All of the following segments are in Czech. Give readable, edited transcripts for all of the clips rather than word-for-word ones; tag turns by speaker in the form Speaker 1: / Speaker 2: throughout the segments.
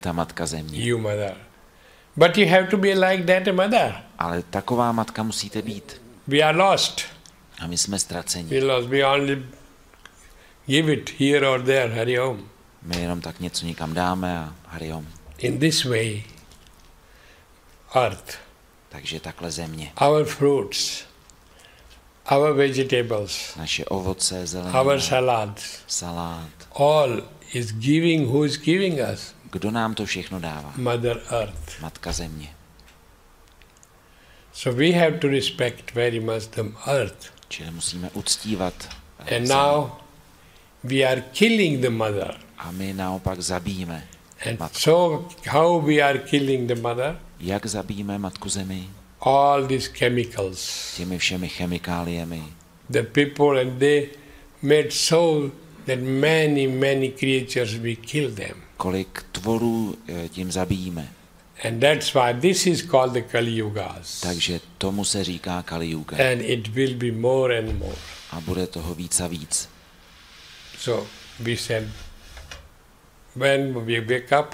Speaker 1: ta matka země.
Speaker 2: You mother. But you have to be like that mother.
Speaker 1: Ale taková matka musíte být.
Speaker 2: We are lost.
Speaker 1: A my jsme ztraceni.
Speaker 2: We lost. We only give it here or there, Hari Om.
Speaker 1: My jenom tak něco někam dáme a Hari Om.
Speaker 2: In this way, earth,
Speaker 1: Takže takhle země.
Speaker 2: our fruits, our vegetables,
Speaker 1: Naše ovoce,
Speaker 2: our
Speaker 1: zelenina,
Speaker 2: salads,
Speaker 1: salát.
Speaker 2: all is giving, who is giving us?
Speaker 1: Kdo nám to všechno dává?
Speaker 2: Mother Earth.
Speaker 1: Matka země.
Speaker 2: So we have to respect very much the earth.
Speaker 1: Čili musíme uctívat
Speaker 2: And
Speaker 1: zemi.
Speaker 2: now we are killing the mother.
Speaker 1: A my naopak zabijíme
Speaker 2: And
Speaker 1: matku.
Speaker 2: so how we are killing the mother?
Speaker 1: Jak zabijíme matku zemi?
Speaker 2: All these chemicals.
Speaker 1: Těmi všemi chemikáliemi.
Speaker 2: The people, and they made so that many creatures, we kill them.
Speaker 1: Kolik tvorů tím zabijíme.
Speaker 2: And that's why this is called the Kali Yugas.
Speaker 1: Takže tomu se říká Kali Yuga.
Speaker 2: And it will be more and more.
Speaker 1: A bude toho víc a víc.
Speaker 2: So we said, when we wake up,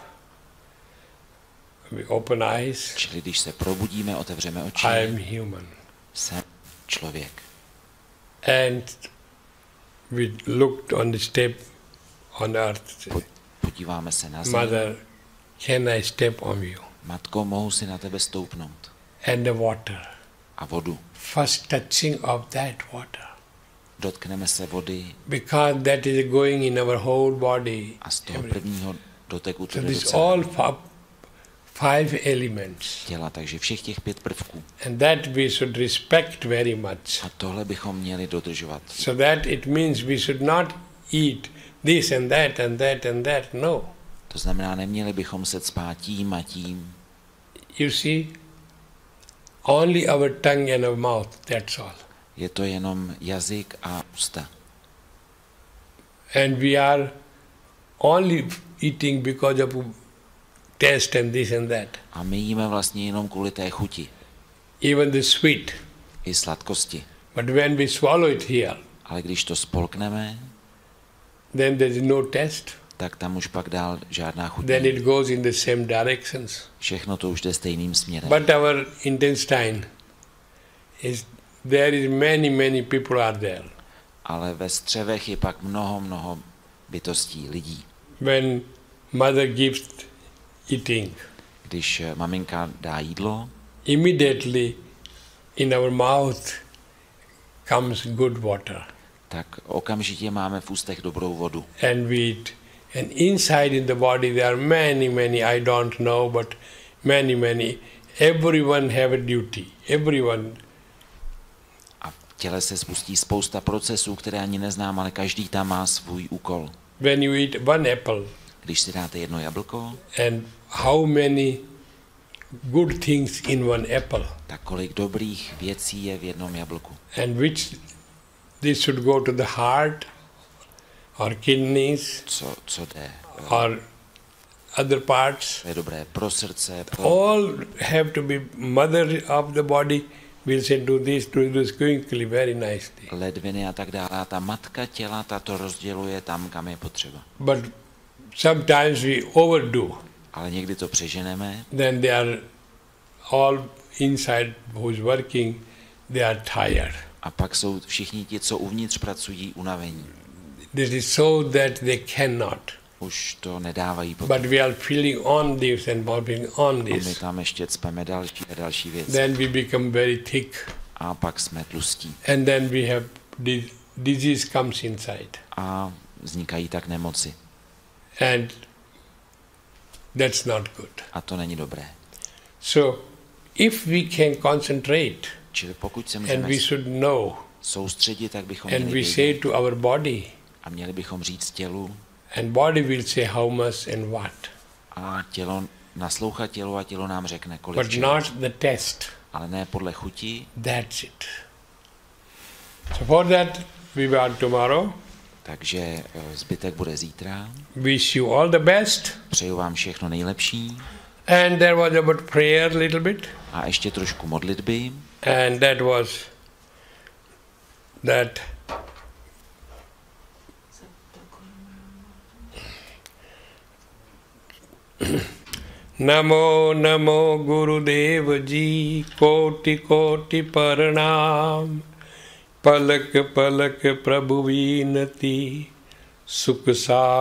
Speaker 2: we open eyes,
Speaker 1: Čili když se probudíme, otevřeme oči,
Speaker 2: I am human.
Speaker 1: jsem člověk.
Speaker 2: And we looked on the step on earth.
Speaker 1: Podíváme se na zem.
Speaker 2: Mother, can I step on you?
Speaker 1: Matko, mohu si na tebe stoupnout.
Speaker 2: And the water.
Speaker 1: A vodu.
Speaker 2: First touching of that water.
Speaker 1: Dotkneme se vody
Speaker 2: Because that is going in our whole body.
Speaker 1: a z toho prvního doteku to
Speaker 2: So
Speaker 1: jde do
Speaker 2: this all
Speaker 1: celého
Speaker 2: five elements.
Speaker 1: těla. Takže všech těch 5 prvků.
Speaker 2: And that we should respect very much.
Speaker 1: A tohle bychom měli dodržovat.
Speaker 2: So that it means we should not eat this and that and that and that. No.
Speaker 1: To znamená, neměli bychom se cpát tím a tím.
Speaker 2: You see, only our tongue and our mouth, that's all.
Speaker 1: Je to jenom jazyk a ústa.
Speaker 2: And we are only eating because of taste and this and that.
Speaker 1: A my jíme vlastně jenom kvůli té chuti.
Speaker 2: Even the sweet.
Speaker 1: I sladkosti.
Speaker 2: But when we swallow it here,
Speaker 1: Ale když to spolkneme,
Speaker 2: then there is no taste.
Speaker 1: tak tam už pak dál žádná chuť
Speaker 2: Then
Speaker 1: není.
Speaker 2: it goes in the same directions.
Speaker 1: Všechno to už jde stejným směrem.
Speaker 2: But our intestine is, there is many people are there.
Speaker 1: Ale ve střevech je pak mnoho bytostí, lidí.
Speaker 2: When mother gives eating,
Speaker 1: Když maminka dá jídlo,
Speaker 2: immediately in our mouth comes good water.
Speaker 1: tak okamžitě máme v ústech dobrou vodu.
Speaker 2: And we eat. And inside in the body there are many, I don't know, but many. Everyone have a duty. Everyone.
Speaker 1: A v těle se spustí spousta procesů, které ani neznám, ale každý tam má svůj úkol.
Speaker 2: When you eat one apple,
Speaker 1: Když si dáte jedno jablko,
Speaker 2: and how many good things in one apple,
Speaker 1: tak kolik dobrých věcí je v jednom jablku.
Speaker 2: and which this should go to the heart, or kidneys,
Speaker 1: Co jde,
Speaker 2: or other parts.
Speaker 1: je dobré pro srdce, pro...
Speaker 2: All have to be mother of the body will say do this quickly, very nicely.
Speaker 1: ledviny a tak dále. A ta matka těla, ta to rozděluje tam, kam je potřeba.
Speaker 2: But sometimes we overdo.
Speaker 1: Ale někdy to přeženeme,
Speaker 2: Then they are all inside who is working, they are tired.
Speaker 1: a pak jsou všichni ti, co uvnitř pracují, unavení.
Speaker 2: This is so that they cannot.
Speaker 1: Už to nedávají potom.
Speaker 2: But we are feeling on this and moving on
Speaker 1: A my
Speaker 2: this.
Speaker 1: tam ještě cpeme další a další věci.
Speaker 2: Then we become very thick.
Speaker 1: A pak jsme tlustí.
Speaker 2: And then we have disease comes inside.
Speaker 1: A vznikají tak nemoci.
Speaker 2: And that's not good.
Speaker 1: A to není dobré.
Speaker 2: So if we can concentrate
Speaker 1: Čili pokud se
Speaker 2: and
Speaker 1: můžeme
Speaker 2: we should know
Speaker 1: soustředit, tak bychom
Speaker 2: and
Speaker 1: měli
Speaker 2: we say
Speaker 1: vědět.
Speaker 2: to our body,
Speaker 1: A měli bychom říct tělu,
Speaker 2: and body will say how much and what.
Speaker 1: a tělo naslouchat tělu a tělo nám řekne, kolik
Speaker 2: But
Speaker 1: čeho.
Speaker 2: not the test.
Speaker 1: Ale ne podle chuti.
Speaker 2: That's it. So for that we will tomorrow.
Speaker 1: Takže zbytek bude zítra.
Speaker 2: Wish you all the best.
Speaker 1: Přeju vám všechno nejlepší.
Speaker 2: And there was about prayer a little bit.
Speaker 1: A ještě trošku modlitby.
Speaker 2: And that was that Namo नमो गुरुदेव जी, कोटि कोटि प्रणाम। पलक पलक प्रभु विनती, सुख सा